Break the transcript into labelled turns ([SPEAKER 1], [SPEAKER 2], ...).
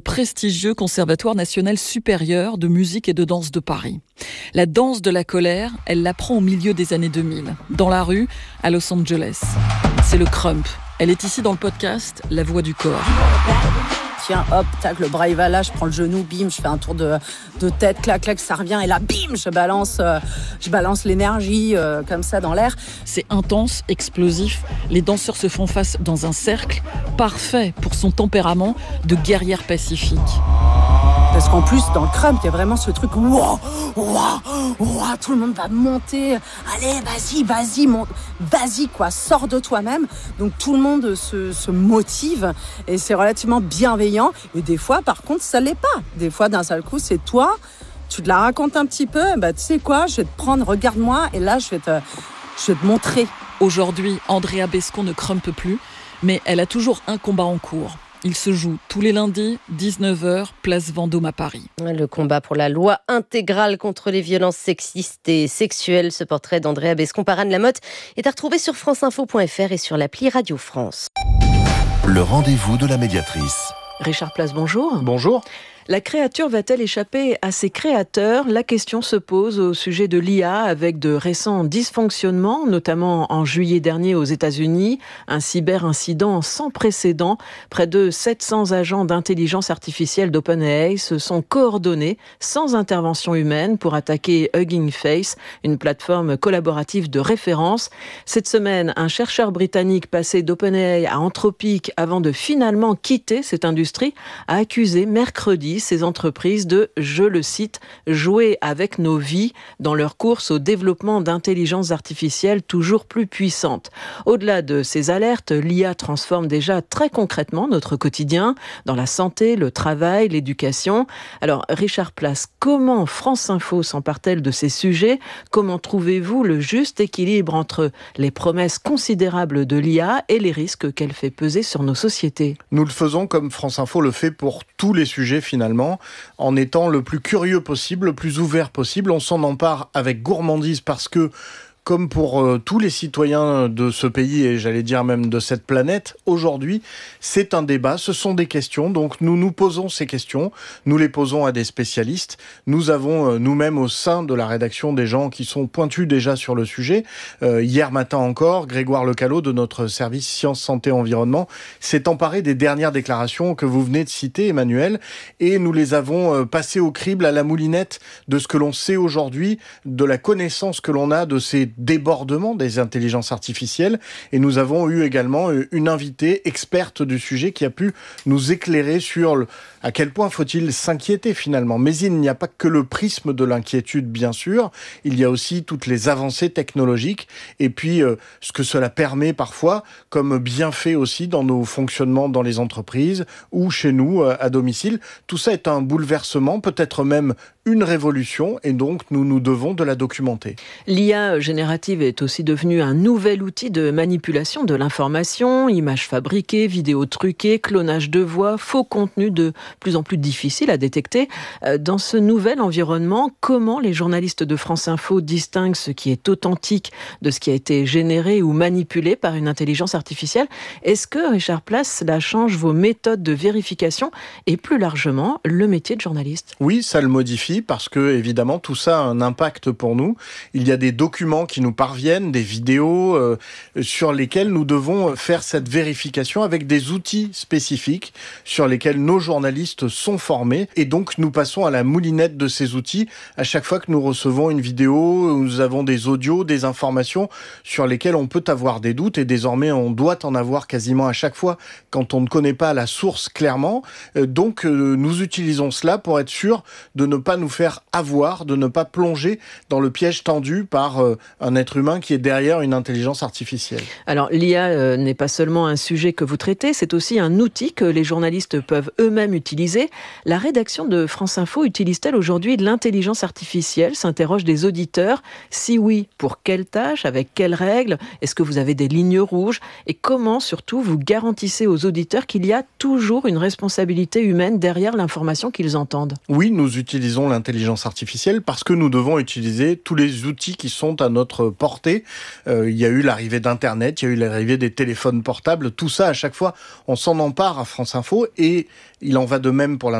[SPEAKER 1] prestigieux Conservatoire national supérieur de musique et de danse de Paris. La danse de la colère, elle l'apprend au milieu des années 2000, dans la rue, à Los Angeles. C'est le krump. Elle est ici dans le podcast La Voix du corps.
[SPEAKER 2] Tiens, hop, tac, le bras il va là, je prends le genou, bim, je fais un tour de tête, clac, clac, ça revient, et là, bim, je balance l'énergie comme ça dans l'air.
[SPEAKER 1] C'est intense, explosif. Les danseurs se font face dans un cercle, parfait pour son tempérament de guerrière pacifique.
[SPEAKER 2] Parce qu'en plus, dans le krump, il y a vraiment ce truc, wow, tout le monde va monter, allez, vas-y, monte, vas-y, quoi, sors de toi-même. Donc tout le monde se motive et c'est relativement bienveillant. Et des fois, par contre, ça l'est pas. Des fois, d'un seul coup, c'est toi, tu te la racontes un petit peu, tu sais quoi, je vais te prendre, regarde-moi, et là, je vais te montrer.
[SPEAKER 1] Aujourd'hui, Andrea Bescon ne krumpe plus, mais elle a toujours un combat en cours. Il se joue tous les lundis, 19h, place Vendôme à Paris.
[SPEAKER 3] Le combat pour la loi intégrale contre les violences sexistes et sexuelles. Ce portrait d'Andrea Bescon par Anne Lamotte est à retrouver sur franceinfo.fr et sur l'appli Radio France.
[SPEAKER 4] Le rendez-vous de la médiatrice.
[SPEAKER 5] Richard Place, bonjour.
[SPEAKER 6] Bonjour.
[SPEAKER 5] La créature va-t-elle échapper à ses créateurs ? La question se pose au sujet de l'IA avec de récents dysfonctionnements, notamment en juillet dernier aux États-Unis, un cyberincident sans précédent. Près de 700 agents d'intelligence artificielle d'OpenAI se sont coordonnés sans intervention humaine pour attaquer Hugging Face, une plateforme collaborative de référence. Cette semaine, un chercheur britannique passé d'OpenAI à Anthropic avant de finalement quitter cette industrie a accusé mercredi ces entreprises de, je le cite, jouer avec nos vies dans leur course au développement d'intelligence artificielle toujours plus puissante. Au-delà de ces alertes, l'IA transforme déjà très concrètement notre quotidien dans la santé, le travail, l'éducation. Alors, Richard Place, comment France Info s'empare-t-elle de ces sujets ? Comment trouvez-vous le juste équilibre entre les promesses considérables de l'IA et les risques qu'elle fait peser sur nos sociétés ?
[SPEAKER 6] Nous le faisons comme France Info le fait pour tous les sujets finalement, en étant le plus curieux possible, le plus ouvert possible. On s'en empare avec gourmandise parce que, comme pour tous les citoyens de ce pays et j'allais dire même de cette planète, aujourd'hui, c'est un débat, ce sont des questions. Donc nous nous posons ces questions, nous les posons à des spécialistes. Nous avons nous-mêmes au sein de la rédaction des gens qui sont pointus déjà sur le sujet. Hier matin encore, Grégoire Lecallot de notre service Sciences, Santé, Environnement s'est emparé des dernières déclarations que vous venez de citer, Emmanuel, et nous les avons passées au crible, à la moulinette de ce que l'on sait aujourd'hui, de la connaissance que l'on a de ces débordement des intelligences artificielles et nous avons eu également une invitée experte du sujet qui a pu nous éclairer sur à quel point faut-il s'inquiéter finalement. Mais il n'y a pas que le prisme de l'inquiétude bien sûr, il y a aussi toutes les avancées technologiques et puis ce que cela permet parfois comme bienfait aussi dans nos fonctionnements dans les entreprises ou chez nous à domicile. Tout ça est un bouleversement, peut-être même une révolution et donc nous nous devons de la documenter.
[SPEAKER 5] L'IA générative est aussi devenue un nouvel outil de manipulation de l'information, images fabriquées, vidéos truquées, clonage de voix, faux contenus de plus en plus difficiles à détecter. Dans ce nouvel environnement, comment les journalistes de France Info distinguent ce qui est authentique de ce qui a été généré ou manipulé par une intelligence artificielle ? Est-ce que, Richard Place, cela change vos méthodes de vérification et plus largement le métier de journaliste ?
[SPEAKER 6] Oui, ça le modifie parce que évidemment tout ça a un impact pour nous. Il y a des documents qui nous parviennent, des vidéos sur lesquelles nous devons faire cette vérification avec des outils spécifiques sur lesquels nos journalistes sont formés et donc nous passons à la moulinette de ces outils à chaque fois que nous recevons une vidéo, où nous avons des audios, des informations sur lesquelles on peut avoir des doutes et désormais on doit en avoir quasiment à chaque fois quand on ne connaît pas la source clairement. Donc nous utilisons cela pour être sûr de ne pas nous faire avoir, de ne pas plonger dans le piège tendu par un être humain qui est derrière une intelligence artificielle.
[SPEAKER 5] Alors l'IA n'est pas seulement un sujet que vous traitez, c'est aussi un outil que les journalistes peuvent eux-mêmes utiliser. La rédaction de France Info utilise-t-elle aujourd'hui de l'intelligence artificielle ? S'interrogent des auditeurs. Si oui, pour quelle tâche ? Avec quelles règles ? Est-ce que vous avez des lignes rouges ? Et comment surtout vous garantissez aux auditeurs qu'il y a toujours une responsabilité humaine derrière l'information qu'ils entendent ?
[SPEAKER 6] Oui, nous utilisons l'intelligence artificielle parce que nous devons utiliser tous les outils qui sont à notre portée. Il y a eu l'arrivée d'Internet, il y a eu l'arrivée des téléphones portables. Tout ça, à chaque fois, on s'en empare à France Info et il en va de même pour